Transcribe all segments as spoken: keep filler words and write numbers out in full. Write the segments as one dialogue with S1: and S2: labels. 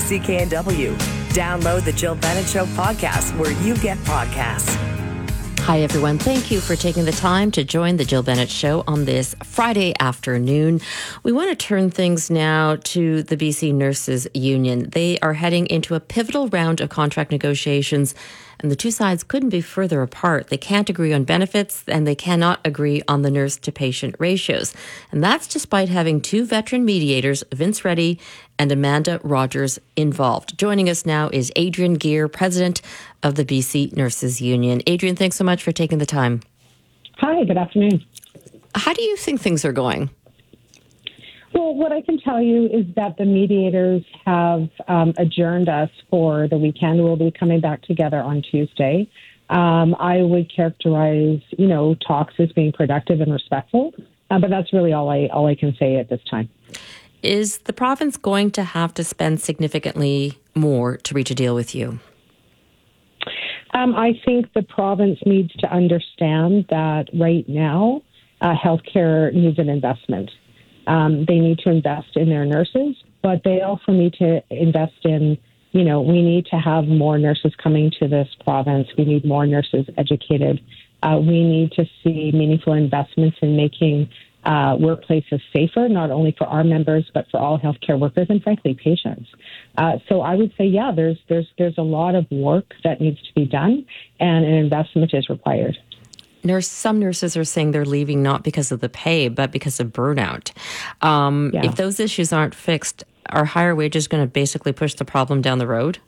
S1: C K N W. Download the Jill Bennett Show podcast where you get podcasts.
S2: Hi, everyone. Thank you for taking the time to join the Jill Bennett Show on this Friday afternoon. We want to turn things now to the B C Nurses Union. They are heading into a pivotal round of contract negotiations, and the two sides couldn't be further apart. They can't agree on benefits, and they cannot agree on the nurse-to-patient ratios. And that's despite having two veteran mediators, Vince Reddy and Amanda Rogers, involved. Joining us now is Adrienne Gear, president of the B C Nurses Union. Adrienne, thanks so much for taking the time.
S3: Hi, good afternoon.
S2: How do you think things are going?
S3: Well, what I can tell you is that the mediators have um, adjourned us for the weekend. We'll be coming back together on Tuesday. Um, I would characterize, you know, talks as being productive and respectful, uh, but that's really all I all I can say at this time.
S2: Is the province going to have to spend significantly more to reach a deal with you?
S3: Um, I think the province needs to understand that right now, uh, healthcare needs an investment. Um, they need to invest in their nurses, but they also need to invest in, you know, we need to have more nurses coming to this province. We need more nurses educated. Uh, we need to see meaningful investments in making uh, workplaces safer, not only for our members, but for all healthcare workers and, frankly, patients. Uh, so I would say, yeah, there's there's there's a lot of work that needs to be done, and an investment is required.
S2: Nurse, some nurses are saying they're leaving not because of the pay, but because of burnout. Um,
S3: yeah.
S2: If those issues aren't fixed, are higher wages going to basically push the problem down the road?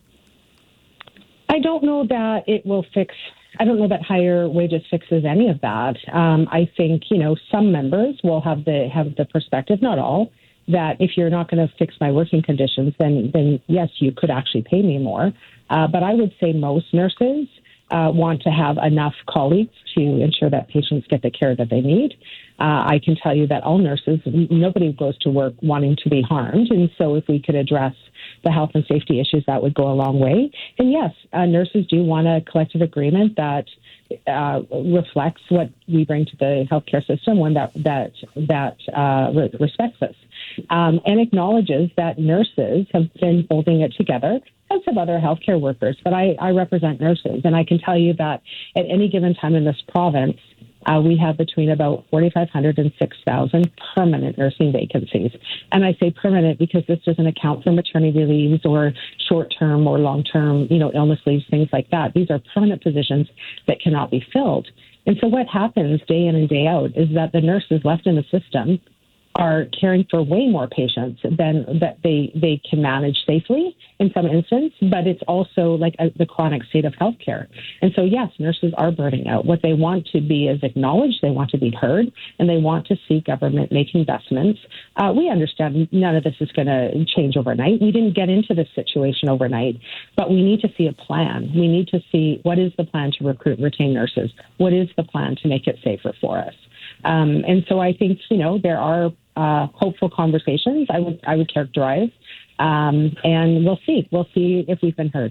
S3: I don't know that it will fix. I don't know that higher wages fixes any of that. Um, I think, you know, some members will have the have the perspective, not all, that if you're not going to fix my working conditions, then then yes, you could actually pay me more. Uh, but I would say most nurses Uh, want to have enough colleagues to ensure that patients get the care that they need. Uh, I can tell you that all nurses, nobody goes to work wanting to be harmed. And so if we could address the health and safety issues, that would go a long way. And yes, uh, nurses do want a collective agreement that uh, reflects what we bring to the healthcare system, one that, that, that uh, re- respects us. Um, and acknowledges that nurses have been holding it together, as have other healthcare workers. But I, I represent nurses, and I can tell you that at any given time in this province, uh, we have between about forty-five hundred and six thousand permanent nursing vacancies. And I say permanent because this doesn't account for maternity leaves or short-term or long-term, you know, illness leaves, things like that. These are permanent positions that cannot be filled. And so what happens day in and day out is that the nurses left in the system are caring for way more patients than that they, they can manage safely in some instance, but it's also like a, the chronic state of healthcare. And so, yes, nurses are burning out. What they want to be is acknowledged, they want to be heard, and they want to see government make investments. Uh, we understand none of this is going to change overnight. We didn't get into this situation overnight, but we need to see a plan. We need to see what is the plan to recruit and retain nurses? What is the plan to make it safer for us? Um, and so I think, you know, there are uh, hopeful conversations, I would I would characterize, um, and we'll see. We'll see if we've been heard.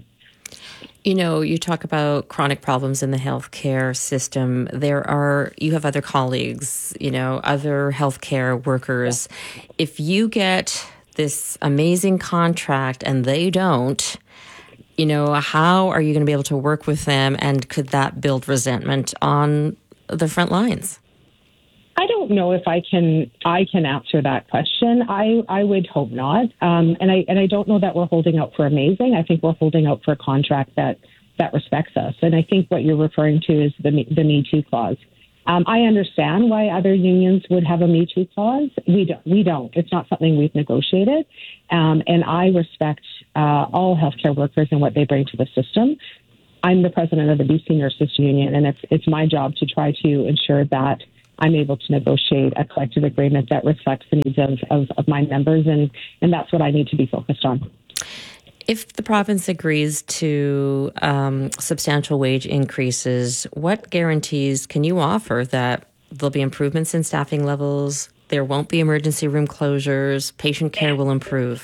S2: You know, you talk about chronic problems in the healthcare system. There are, you have other colleagues, you know, other healthcare workers. Yeah. If you get this amazing contract and they don't, you know, how are you going to be able to work with them? And could that build resentment on the front lines?
S3: I don't know if I can I can answer that question. I, I would hope not. Um, and I and I don't know that we're holding out for amazing. I think we're holding out for a contract that, that respects us. And I think what you're referring to is the the Me Too clause. Um, I understand why other unions would have a Me Too clause. We don't. We don't. It's not something we've negotiated. Um, and I respect uh, all healthcare workers and what they bring to the system. I'm the president of the B C Nurses Union, and it's it's my job to try to ensure that I'm able to negotiate a collective agreement that reflects the needs of, of, of my members, and, and that's what I need to be focused on.
S2: If the province agrees to um, substantial wage increases, what guarantees can you offer that there'll be improvements in staffing levels, there won't be emergency room closures, patient care will improve?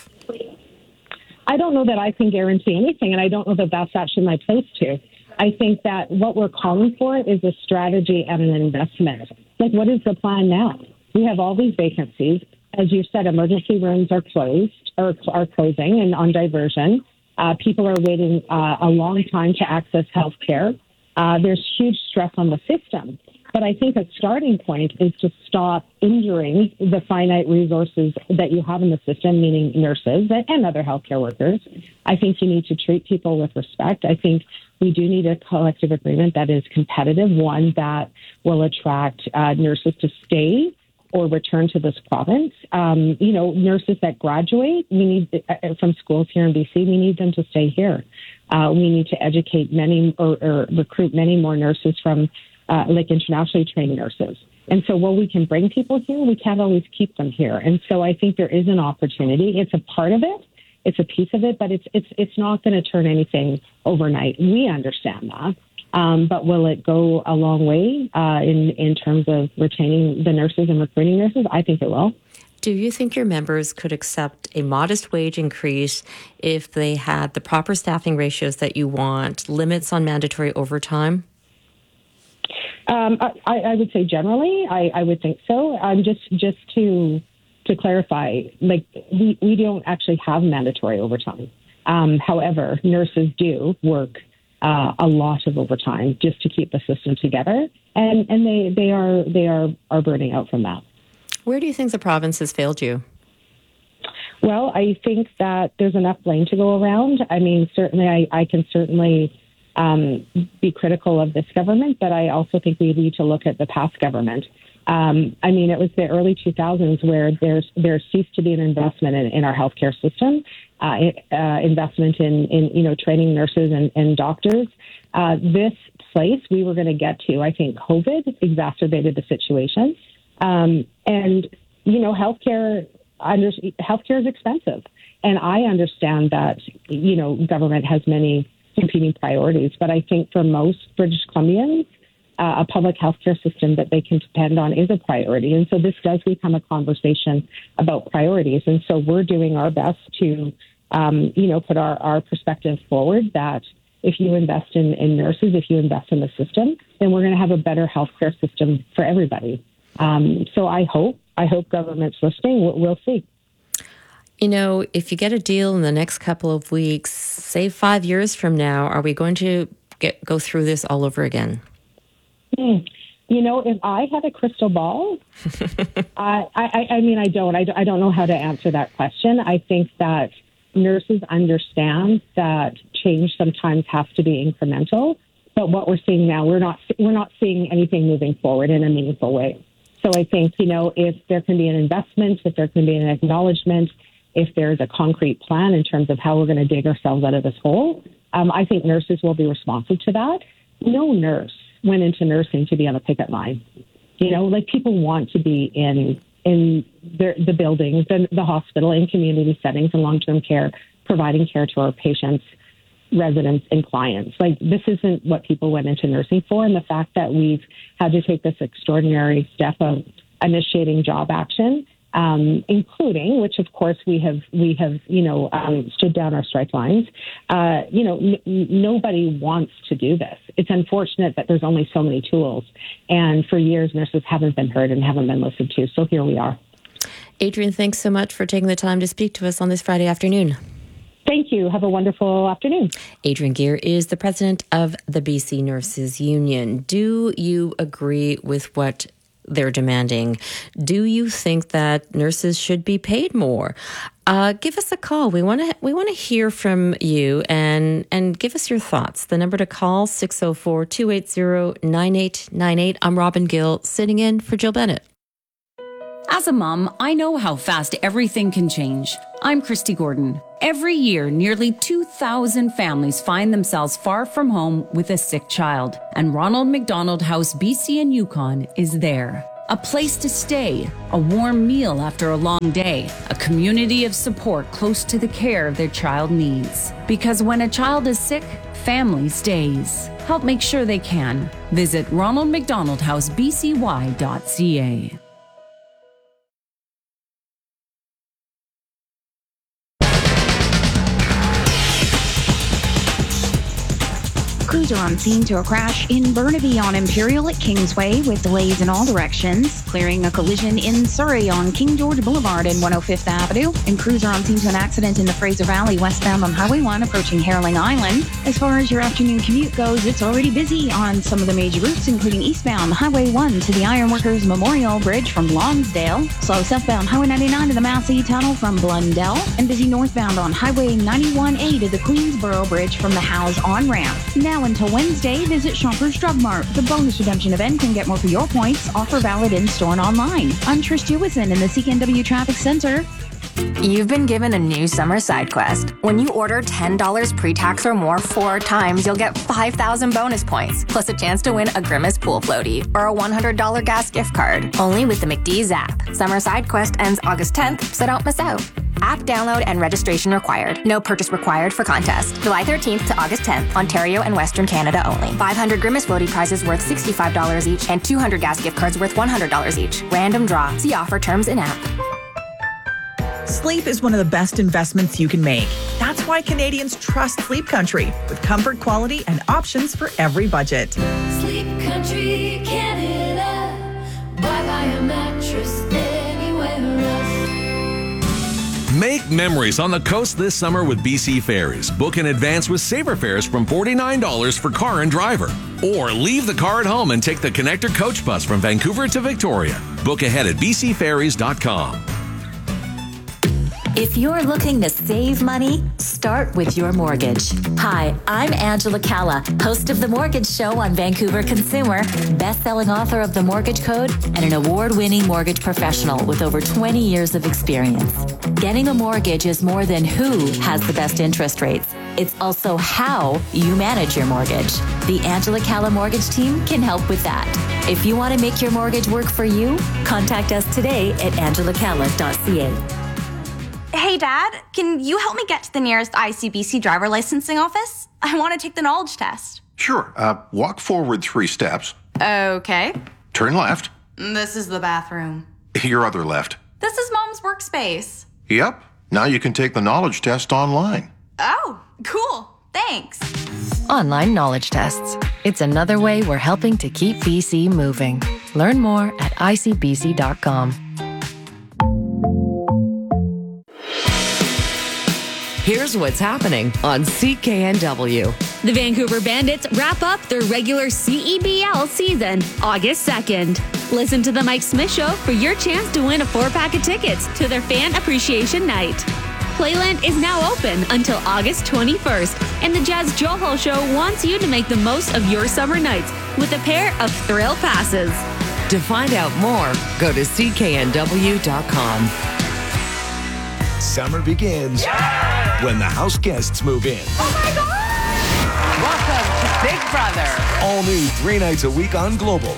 S3: I don't know that I can guarantee anything, and I don't know that that's actually my place to. I think that what we're calling for is a strategy and an investment. Like, what is the plan now? We have all these vacancies. As you said, emergency rooms are closed. are, are closing and on diversion. Uh, people are waiting uh, a long time to access health care. Uh, there's huge stress on the system. But I think a starting point is to stop injuring the finite resources that you have in the system, meaning nurses and other healthcare workers. I think you need to treat people with respect. I think we do need a collective agreement that is competitive, one that will attract uh, nurses to stay or return to this province. Um, you know, nurses that graduate, we need uh, from schools here in B C, we need them to stay here. Uh, we need to educate many or, or recruit many more nurses from Uh, like internationally trained nurses. And so while we can bring people here, we can't always keep them here. And so I think there is an opportunity. It's a part of it. It's a piece of it, but it's it's it's not going to turn anything overnight. We understand that. Um, but will it go a long way uh, in, in terms of retaining the nurses and recruiting nurses? I think it will.
S2: Do you think your members could accept a modest wage increase if they had the proper staffing ratios that you want, limits on mandatory overtime?
S3: Um, I, I would say generally, I, I would think so. Um, just just to to clarify, like we, we don't actually have mandatory overtime. Um, however, nurses do work uh, a lot of overtime just to keep the system together, and and they, they are they are, are burning out from that.
S2: Where do you think the province has failed you?
S3: Well, I think that there's enough blame to go around. I mean, certainly, I, I can certainly. Um, be critical of this government, but I also think we need to look at the past government. Um, I mean, it was the early two thousands where there's there ceased to be an investment in, in our healthcare system, uh, uh, investment in, in you know training nurses and, and doctors. Uh, this place we were going to get to, I think, COVID exacerbated the situation, um, and you know, healthcare under, healthcare is expensive, and I understand that you know government has many competing priorities. But I think for most British Columbians, uh, a public healthcare system that they can depend on is a priority. And so this does become a conversation about priorities. And so we're doing our best to, um, you know, put our, our perspective forward that if you invest in, in nurses, if you invest in the system, then we're going to have a better healthcare system for everybody. Um, so I hope, I hope government's listening. We'll, we'll see.
S2: You know, if you get a deal in the next couple of weeks, say five years from now, are we going to get go through this all over again?
S3: Mm. You know, if I had a crystal ball, I, I, I mean, I don't. I, I don't know how to answer that question. I think that nurses understand that change sometimes has to be incremental. But what we're seeing now, we're not we're not seeing anything moving forward in a meaningful way. So I think, you know, if there can be an investment, if there can be an acknowledgement, if there's a concrete plan in terms of how we're going to dig ourselves out of this hole, um, I think nurses will be responsive to that. No nurse went into nursing to be on a picket line. You know, like people want to be in in the, the buildings, the, the hospital, in community settings and long-term care, providing care to our patients, residents, and clients. Like this isn't what people went into nursing for. And the fact that we've had to take this extraordinary step of initiating job action, Um, including, which of course we have, we have, you know, um, stood down our strike lines. Uh, you know, n- nobody wants to do this. It's unfortunate that there's only so many tools, and for years nurses haven't been heard and haven't been listened to. So here we are.
S2: Adrienne, thanks so much for taking the time to speak to us on this Friday afternoon.
S3: Thank you. Have a wonderful afternoon.
S2: Adrienne Gear is the president of the B C Nurses Union. Do you agree with what they're demanding? Do you think that nurses should be paid more? Uh, give us a call. We want to we want to hear from you and and give us your thoughts. The number to call six oh four, two eight zero, nine eight nine eight. I'm Robin Gill, sitting in for Jill Bennett.
S4: As a mom, I know how fast everything can change. I'm Christy Gordon. Every year, nearly two thousand families find themselves far from home with a sick child, and Ronald McDonald House B C and Yukon is there. A place to stay, a warm meal after a long day, a community of support close to the care their child needs. Because when a child is sick, family stays. Help make sure they can. Visit ronald mcdonald house b c y dot c a.
S5: cruiser on scene to a crash in Burnaby on Imperial at Kingsway with delays in all directions. Clearing a collision in Surrey on King George Boulevard and one oh fifth Avenue. And cruiser on scene to an accident in the Fraser Valley westbound on Highway one approaching Herling Island. As far as your afternoon commute goes, it's already busy on some of the major routes, including eastbound Highway one to the Ironworkers Memorial Bridge from Lonsdale. Slow southbound Highway ninety-nine to the Massey Tunnel from Blundell. And busy northbound on Highway ninety-one A to the Queensboro Bridge from the Howes on-ramp. Now until Wednesday, visit Shoppers Drug Mart. The bonus redemption event can get more for your points. Offer valid in-store and online. I'm Trish Jewison in the C K N W Traffic Center.
S6: You've been given a new summer side quest. When you order ten dollars pre-tax or more four times, you'll get five thousand bonus points, plus a chance to win a Grimace pool floaty or a one hundred dollars gas gift card. Only with the McDee's app. Summer side quest ends August tenth, so don't miss out. App download and registration required. No purchase required for contest. July thirteenth to August tenth, Ontario and Western Canada only. five hundred Grimace floaty prizes worth sixty-five dollars each and two hundred gas gift cards worth one hundred dollars each. Random draw. See offer terms in app.
S7: Sleep is one of the best investments you can make. That's why Canadians trust Sleep Country, with comfort, quality, and options for every budget.
S8: Sleep Country, Canada. Why buy a mattress anywhere else?
S9: Make memories on the coast this summer with B C Ferries. Book in advance with Saver Fares from forty-nine dollars for car and driver. Or leave the car at home and take the Connector Coach Bus from Vancouver to Victoria. Book ahead at b c ferries dot com.
S10: If you're looking to save money, start with your mortgage. Hi, I'm Angela Calla, host of The Mortgage Show on Vancouver Consumer, best-selling author of The Mortgage Code, and an award-winning mortgage professional with over twenty years of experience. Getting a mortgage is more than who has the best interest rates. It's also how you manage your mortgage. The Angela Calla Mortgage Team can help with that. If you want to make your mortgage work for you, contact us today at angela calla dot c a.
S11: Hey, Dad, can you help me get to the nearest I C B C driver licensing office? I want to take the knowledge test.
S12: Sure. Uh, walk forward three steps.
S11: Okay.
S12: Turn left.
S11: This is the bathroom.
S12: Your other left.
S11: This is Mom's workspace.
S12: Yep. Now you can take the knowledge test online.
S11: Oh, cool. Thanks.
S13: Online knowledge tests. It's another way we're helping to keep B C moving. Learn more at i c b c dot com.
S1: Here's what's happening on C K N W.
S14: The Vancouver Bandits wrap up their regular C E B L season August second. Listen to The Mike Smith Show for your chance to win a four-pack of tickets to their Fan Appreciation Night. Playland is now open until August twenty-first, and the Jazz Johal Show wants you to make the most of your summer nights with a pair of thrill passes.
S1: To find out more, go to c k n w dot com.
S15: Summer begins yeah! when the house guests move in.
S16: Oh my God! Welcome to Big Brother.
S15: All new three nights a week on Global.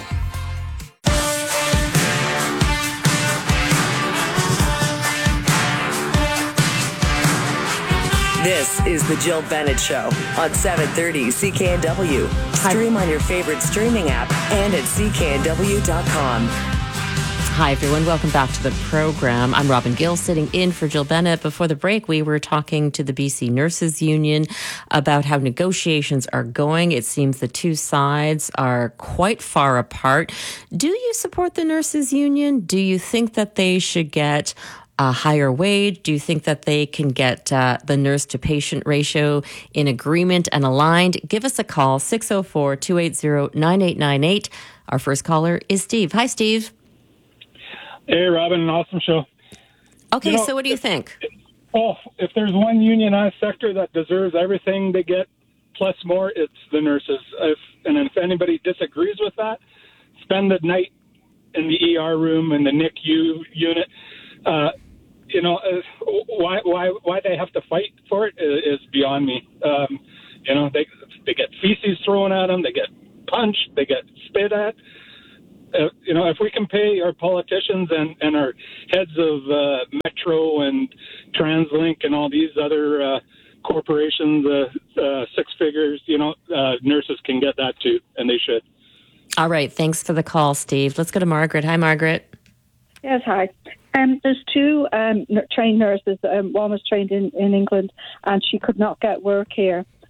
S1: This is the Jill Bennett Show on seven thirty C K N W. Stream on your favorite streaming app and at c k n w dot com.
S2: Hi, everyone. Welcome back to the program. I'm Robin Gill, sitting in for Jill Bennett. Before the break, we were talking to the B C Nurses Union about how negotiations are going. It seems the two sides are quite far apart. Do you support the Nurses Union? Do you think that they should get a higher wage? Do you think that they can get uh, the nurse-to-patient ratio in agreement and aligned? Give us a call, six oh four, two eight zero, nine eight nine eight. Our first caller is Steve. Hi, Steve.
S17: Hey, Robin, an awesome show.
S2: Okay,
S17: you know,
S2: so what do you think?
S17: Oh, if there's one unionized sector that deserves everything they get plus more, it's the nurses. If, and if anybody disagrees with that, spend the night in the E R room in the N I C U unit. Uh, you know, uh, why why why they have to fight for it is, is beyond me. Um, you know, they they get feces thrown at them, they get punched, they get spit at. Uh, you know, if we can pay our politicians and, and our heads of uh, Metro and TransLink and all these other uh, corporations uh, uh, six figures, you know, uh, nurses can get that too, and they should.
S2: All right. Thanks for the call, Steve. Let's go to Margaret. Hi, Margaret.
S18: Yes, hi. Um, there's two um, trained nurses. Um, one was trained in, in England, and she could not get work here.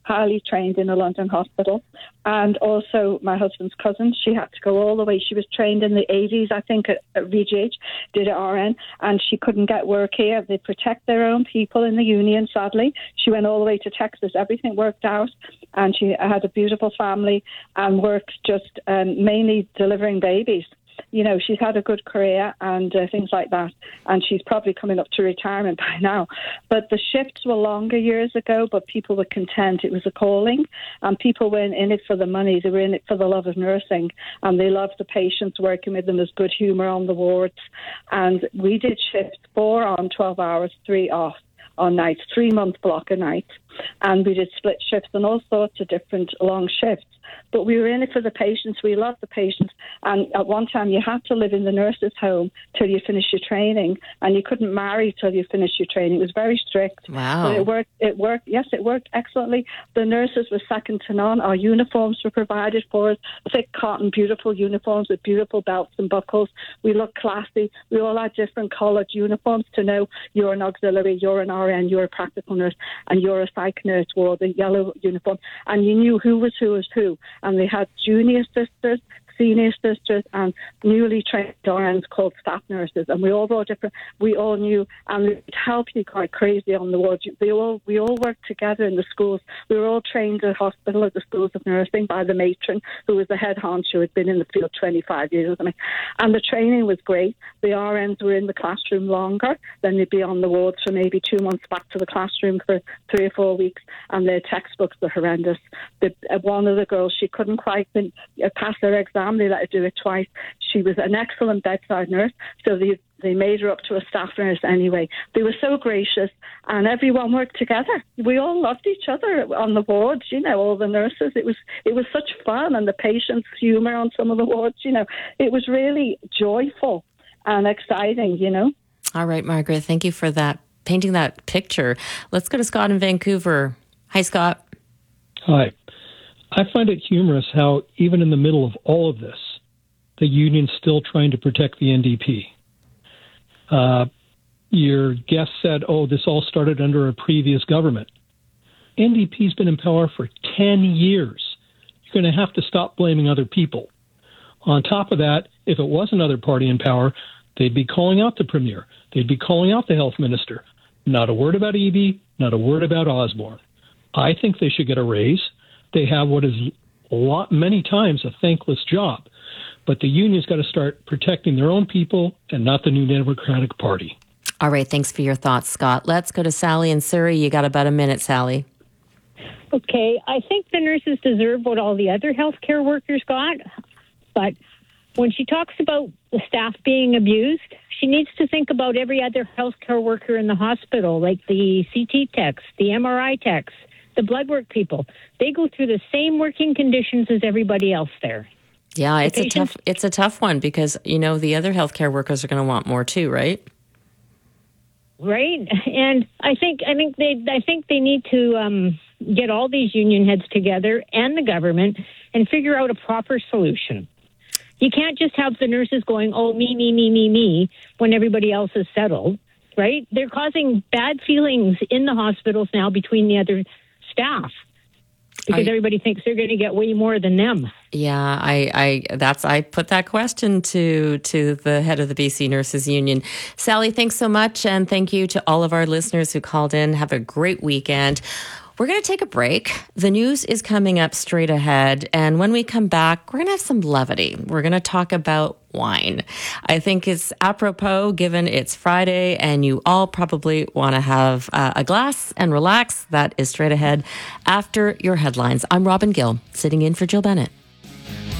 S18: highly trained in a London hospital. And also my husband's cousin, she had to go all the way. She was trained in the eighties, I think, at, at V G H, did an R N, and she couldn't get work here. They protect their own people in the union, sadly. She went all the way to Texas. Everything worked out, and she had a beautiful family and worked just um, mainly delivering babies. You know, she's had a good career and uh, things like that, and she's probably coming up to retirement by now. But the shifts were longer years ago, but people were content. It was a calling, and people weren't in it for the money. They were in it for the love of nursing, and they loved the patients, working with them. There's good humour on the wards. And we did shifts, four on, twelve hours, three off on nights, three-month block a night. And we did split shifts and all sorts of different long shifts. But we were in it for the patients. We loved the patients. And at one time, you had to live in the nurse's home till you finished your training, and you couldn't marry till you finished your training. It was very strict.
S2: Wow.
S18: But it worked. It worked. Yes, it worked excellently. The nurses were second to none. Our uniforms were provided for us, thick cotton, beautiful uniforms with beautiful belts and buckles. We looked classy. We all had different coloured uniforms to know you're an auxiliary, you're an R N, you're a practical nurse, and you're a psych nurse. Wore the yellow uniform, and you knew who was who was who. And they had junior sisters, senior sisters, and newly trained R Ns called staff nurses, and we all were different. We all knew, and it helped you quite crazy on the ward. They all, we all worked together in the schools. We were all trained at hospital at the schools of nursing by the matron, who was the head honcho, who had been in the field twenty-five years with me. And the training was great. The R Ns were in the classroom longer. Then they'd be on the wards for maybe two months, back to the classroom for three or four weeks, and their textbooks were horrendous. The, uh, one of the girls, she couldn't quite uh, pass her exam. They let her do it twice. She was an excellent bedside nurse, so they they made her up to a staff nurse anyway. They were so gracious, and everyone worked together. We all loved each other on the wards, you know, all the nurses. It was it was such fun, and the patients' humour on some of the wards, you know. It was really joyful and exciting, you know.
S2: All right, Margaret, thank you for that, painting that picture. Let's go to Scott in Vancouver. Hi, Scott.
S19: Hi. I find it humorous how, even in the middle of all of this, the union's still trying to protect the N D P. Uh, your guest said, oh, this all started under a previous government. N D P's been in power for ten years. You're going to have to stop blaming other people. On top of that, if it was another party in power, they'd be calling out the premier. They'd be calling out the health minister. Not a word about Eby, not a word about Osborne. I think they should get a raise. They have what is a lot, many times a thankless job. But the union's got to start protecting their own people and not the New Democratic Party.
S2: All right, thanks for your thoughts, Scott. Let's go to Sally in Surrey. You got about a minute, Sally.
S20: Okay, I think the nurses deserve what all the other healthcare workers got, but when she talks about the staff being abused, she needs to think about every other healthcare worker in the hospital, like the C T techs, the M R I techs, the blood work people. They go through the same working conditions as everybody else there.
S2: Yeah,
S20: The
S2: it's a
S20: patients-
S2: tough it's a tough one because, you know, the other healthcare workers are going to want more too, right?
S20: Right, and I think I think they I think they need to um, get all these union heads together and the government and figure out a proper solution. You can't just have the nurses going, oh, me, me, me, me, me, when everybody else is settled, right? They're causing bad feelings in the hospitals now between the other staff because
S2: I-
S20: everybody thinks they're going to get way more than them.
S2: Yeah, I, I that's I put that question to to the head of the B C Nurses Union. Sally, thanks so much, and thank you to all of our listeners who called in. Have a great weekend. We're going to take a break. The news is coming up straight ahead, and when we come back, we're going to have some levity. We're going to talk about wine. I think it's apropos given it's Friday, and you all probably want to have uh, a glass and relax. That is straight ahead after your headlines. I'm Robin Gill, sitting in for Jill Bennett.